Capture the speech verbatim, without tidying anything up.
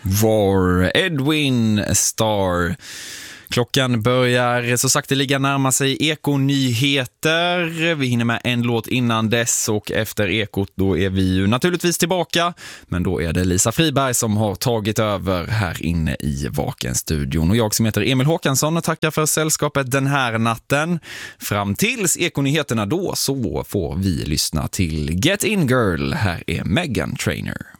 War, Edwin Starr. Klockan börjar så sakteliga närma sig Eko-nyheter. Vi hinner med en låt innan dess och efter Ekot då är vi ju naturligtvis tillbaka. Men då är det Lisa Friberg som har tagit över här inne i Vaken-studion. Och jag som heter Emil Håkansson och tackar för sällskapet den här natten. Fram tills Eko-nyheterna då så får vi lyssna till Get In Girl. Här är Meghan Trainor.